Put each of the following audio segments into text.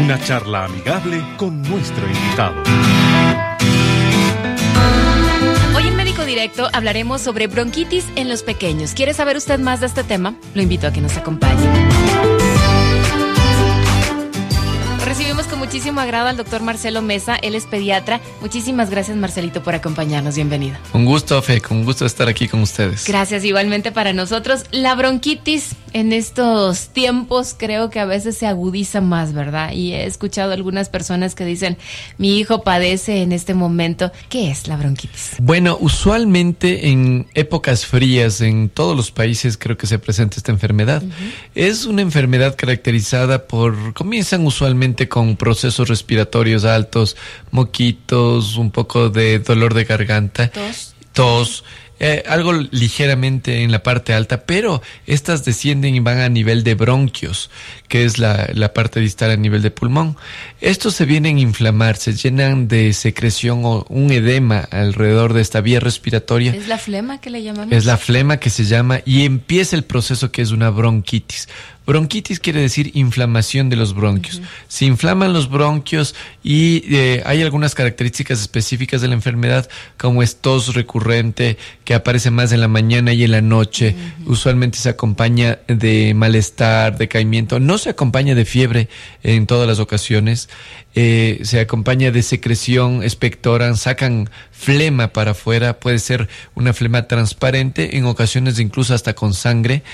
Una charla amigable con nuestro invitado. Hoy en Médico Directo hablaremos sobre bronquitis en los pequeños. ¿Quiere saber usted más de este tema? Lo invito a que nos acompañe. Recibimos con muchísimo agrado al doctor Marcelo Mesa, él es pediatra. Muchísimas gracias, Marcelito, por acompañarnos. Bienvenido. Un gusto, Fe, con gusto estar aquí con ustedes. Gracias, igualmente para nosotros. La bronquitis en estos tiempos creo que a veces se agudiza más, ¿verdad? Y he escuchado algunas personas que dicen, mi hijo padece en este momento. ¿Qué es la bronquitis? Bueno, usualmente en épocas frías en todos los países creo que se presenta esta enfermedad. Es una enfermedad caracterizada por, comienzan usualmente con procesos respiratorios altos, moquitos, un poco de dolor de garganta, tos, algo ligeramente en la parte alta, pero estas descienden y van a nivel de bronquios, que es la parte distal a nivel de pulmón. Estos se vienen a inflamar, se llenan de secreción o un edema alrededor de esta vía respiratoria. ¿Es la flema que le llamamos? Es la flema que se llama y empieza el proceso que es una bronquitis. Bronquitis quiere decir inflamación de los bronquios. Se inflaman los bronquios y hay algunas características específicas de la enfermedad, como es tos recurrente, que aparece más en la mañana y en la noche. Usualmente se acompaña de malestar, decaimiento. No se acompaña de fiebre en todas las ocasiones. Se acompaña de secreción, expectoran, sacan flema para afuera. Puede ser una flema transparente, en ocasiones incluso hasta con sangre,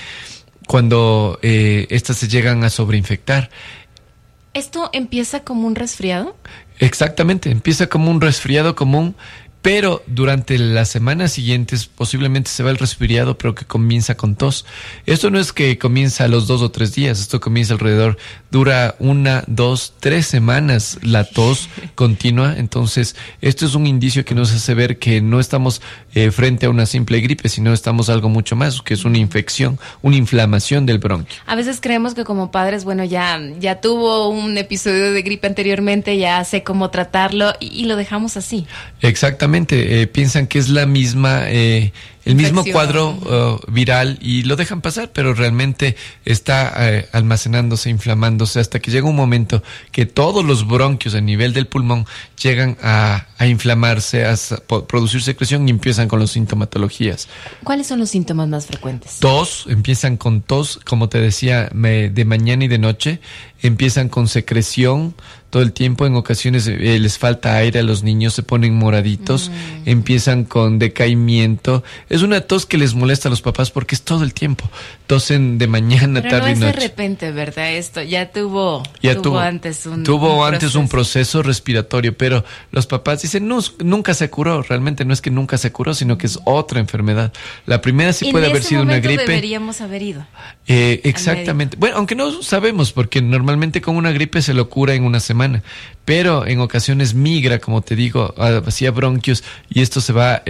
cuando estas se llegan a sobreinfectar. ¿Esto empieza como un resfriado? Exactamente, empieza como un resfriado común, pero durante las semanas siguientes posiblemente se va el resfriado, pero que comienza con tos. Esto no es que comienza a los 2 o 3 días, esto comienza alrededor, dura 1, 2, 3 semanas la tos continua. Entonces, esto es un indicio que nos hace ver que no estamos frente a una simple gripe, sino estamos algo mucho más, que es una infección, una inflamación del bronquio. A veces creemos que como padres, bueno, ya tuvo un episodio de gripe anteriormente, ya sé cómo tratarlo y lo dejamos así. Exactamente. Piensan que es la misma, el mismo cuadro viral y lo dejan pasar, pero realmente está almacenándose, inflamándose, hasta que llega un momento que todos los bronquios a nivel del pulmón llegan a inflamarse, a producir secreción y empiezan con las sintomatologías. ¿Cuáles son los síntomas más frecuentes? Tos, empiezan con tos, como te decía, de mañana y de noche, empiezan con secreción todo el tiempo, en ocasiones les falta aire a los niños, se ponen moraditos, empiezan con decaimiento. Es una tos que les molesta a los papás porque es todo el tiempo. Tosen de mañana, pero tarde y noche. No es de repente, ¿verdad? Esto ya tuvo antes un proceso respiratorio, pero los papás dicen, no, nunca se curó. Realmente no es que nunca se curó, sino que es otra enfermedad. La primera sí puede haber sido una gripe. Deberíamos haber ido. Exactamente. Bueno, aunque no sabemos, porque normalmente con una gripe se lo cura en una semana, pero en ocasiones migra, como te digo, hacia bronquios y esto se va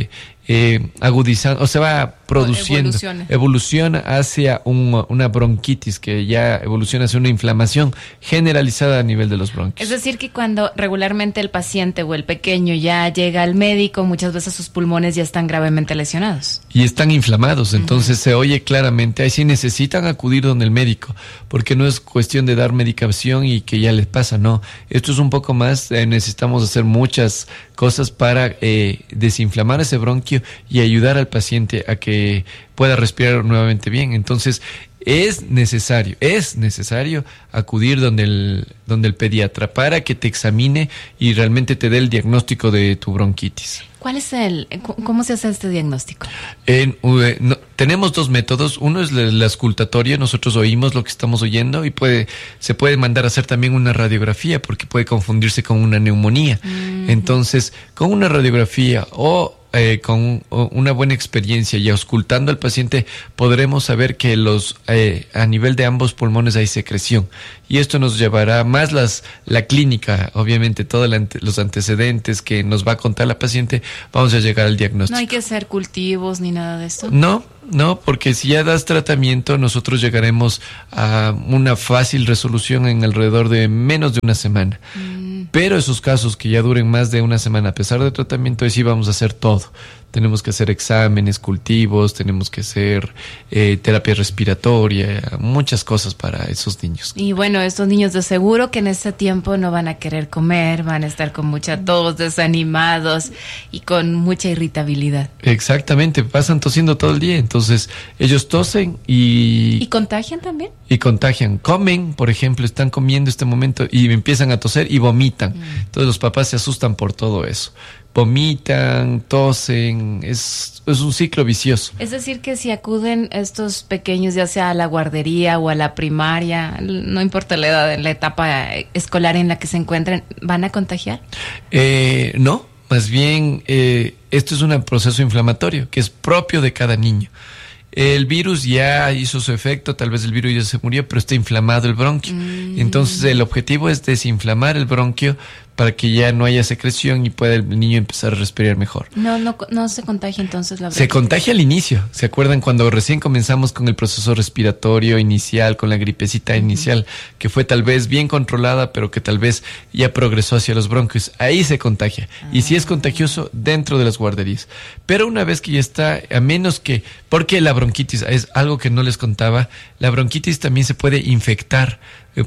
agudizando o se va produciendo, evoluciona hacia una bronquitis que ya evoluciona hacia una inflamación generalizada a nivel de los bronquios. Es decir, que cuando regularmente el paciente o el pequeño ya llega al médico, muchas veces sus pulmones ya están gravemente lesionados. Y están inflamados, entonces se oye claramente, ahí sí necesitan acudir donde el médico, porque no es cuestión de dar medicación y que ya les pasa, no. Esto es un poco más, necesitamos hacer muchas cosas para desinflamar ese bronquio y ayudar al paciente a que pueda respirar nuevamente bien. Entonces, es necesario acudir donde el pediatra para que te examine y realmente te dé el diagnóstico de tu bronquitis. ¿Cómo se hace este diagnóstico? Tenemos 2 métodos. Uno es la auscultatoria. Nosotros oímos lo que estamos oyendo y se puede mandar a hacer también una radiografía porque puede confundirse con una neumonía. Entonces, con una radiografía o con una buena experiencia y auscultando al paciente podremos saber que a nivel de ambos pulmones hay secreción y esto nos llevará más la clínica, obviamente todos los antecedentes que nos va a contar la paciente, vamos a llegar al diagnóstico. ¿No hay que hacer cultivos ni nada de esto? No, porque si ya das tratamiento, nosotros llegaremos a una fácil resolución en alrededor de menos de una semana. Pero esos casos que ya duren más de una semana, a pesar del tratamiento, sí vamos a hacer todo. tenemos que hacer exámenes, cultivos, tenemos que hacer terapia respiratoria, muchas cosas para esos niños. Y bueno, estos niños de seguro que en este tiempo no van a querer comer, van a estar con mucha tos, desanimados y con mucha irritabilidad. Exactamente, pasan tosiendo todo el día, entonces ellos tosen ¿Y contagian también? Y contagian. Comen, por ejemplo, están comiendo este momento y empiezan a toser y vomitan. Entonces los papás se asustan por todo eso. Vomitan, tosen, es un ciclo vicioso. Es decir, que si acuden estos pequeños, ya sea a la guardería o a la primaria, no importa la edad, en la etapa escolar en la que se encuentren, ¿van a contagiar? No, más bien esto es un proceso inflamatorio que es propio de cada niño. El virus ya hizo su efecto, tal vez el virus ya se murió, pero está inflamado el bronquio. Entonces el objetivo es desinflamar el bronquio para que ya no haya secreción y pueda el niño empezar a respirar mejor. No se contagia entonces la bronquitis. Se contagia al inicio. ¿Se acuerdan cuando recién comenzamos con el proceso respiratorio inicial, con la gripecita inicial, que fue tal vez bien controlada, pero que tal vez ya progresó hacia los bronquios? Ahí se contagia. Y sí es contagioso dentro de las guarderías. Pero una vez que ya está, a menos que... Porque la bronquitis, es algo que no les contaba, la bronquitis también se puede infectar.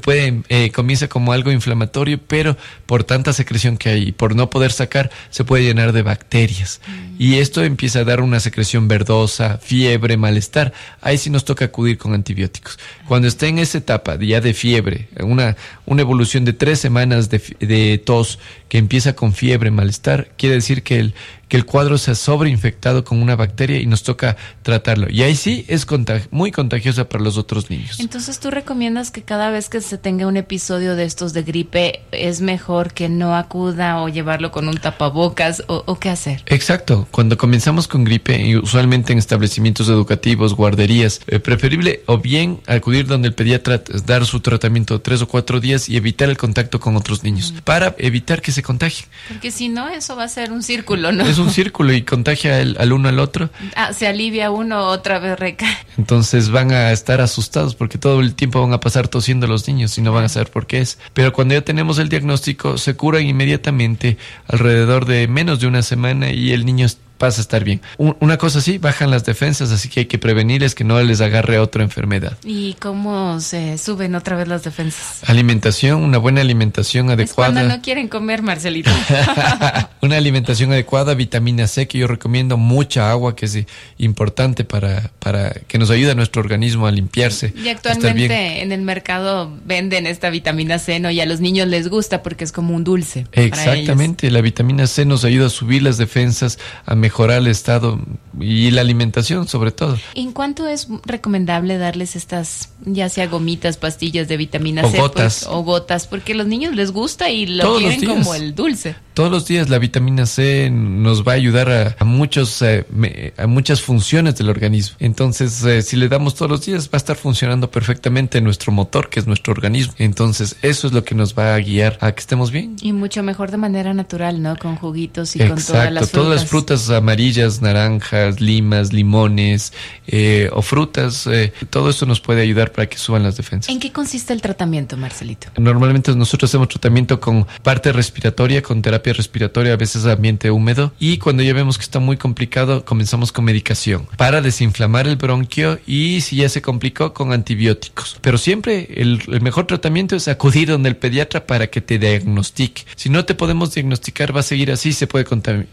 Comienza como algo inflamatorio, pero por tanta secreción que hay y por no poder sacar, se puede llenar de bacterias. Y esto empieza a dar una secreción verdosa, fiebre, malestar. Ahí sí nos toca acudir con antibióticos. Cuando está en esa etapa ya de fiebre, una evolución de 3 semanas de tos que empieza con fiebre, malestar, quiere decir que el cuadro se ha sobreinfectado con una bacteria y nos toca tratarlo. Y ahí sí es muy contagiosa para los otros niños. Entonces, ¿tú recomiendas que cada vez que se tenga un episodio de estos de gripe, es mejor que no acuda o llevarlo con un tapabocas o qué hacer? Exacto. Cuando comenzamos con gripe, y usualmente en establecimientos educativos, guarderías, preferible o bien acudir donde el pediatra dar su tratamiento 3 o 4 días y evitar el contacto con otros niños para evitar que se contagien. Porque si no, eso va a ser un círculo, ¿no? Es un círculo y contagia al uno al otro. Se alivia uno, otra vez recae. Entonces van a estar asustados porque todo el tiempo van a pasar tosiendo los niños y no van a saber por qué es. Pero cuando ya tenemos el diagnóstico, se curan inmediatamente alrededor de menos de una semana y el niño pasa a estar bien. Una cosa sí, bajan las defensas, así que hay que prevenirles que no les agarre otra enfermedad. ¿Y cómo se suben otra vez las defensas? Alimentación, una buena alimentación adecuada. Es cuando no quieren comer, Marcelito. Una alimentación adecuada, vitamina C, que yo recomiendo, mucha agua, que es importante para que nos ayude a nuestro organismo a limpiarse. Y actualmente en el mercado venden esta vitamina C, ¿no? Y a los niños les gusta porque es como un dulce. Exactamente, la vitamina C nos ayuda a subir las defensas, a mejorar el estado y la alimentación sobre todo. ¿En cuánto es recomendable darles estas, ya sea gomitas, pastillas de vitamina C gotas? O gotas, porque a los niños les gusta y lo quieren como el dulce. Todos los días la vitamina C nos va a ayudar a muchas funciones del organismo. Entonces, si le damos todos los días, va a estar funcionando perfectamente nuestro motor, que es nuestro organismo. Entonces, eso es lo que nos va a guiar a que estemos bien. Y mucho mejor de manera natural, ¿no? Con juguitos y con todas las frutas. Todas las frutas amarillas, naranjas, limas, limones o frutas, todo eso nos puede ayudar para que suban las defensas. ¿En qué consiste el tratamiento, Marcelito? Normalmente nosotros hacemos tratamiento con parte respiratoria, con terapia respiratoria, a veces ambiente húmedo, y cuando ya vemos que está muy complicado, comenzamos con medicación para desinflamar el bronquio y si ya se complicó, con antibióticos. Pero siempre el mejor tratamiento es acudir donde el pediatra para que te diagnostique. Si no te podemos diagnosticar, va a seguir así, se puede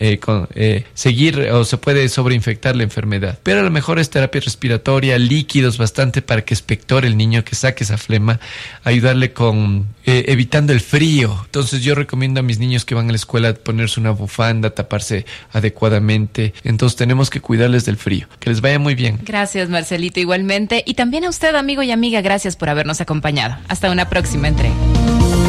seguir o se puede sobreinfectar la enfermedad. Pero a lo mejor es terapia respiratoria, líquidos bastante para que expectore el niño, que saque esa flema, ayudarle con evitando el frío. Entonces yo recomiendo a mis niños que van a la escuela ponerse una bufanda, taparse adecuadamente. Entonces tenemos que cuidarles del frío. Que les vaya muy bien. Gracias, Marcelito, igualmente. Y también a usted, amigo y amiga, gracias por habernos acompañado. Hasta una próxima entrega.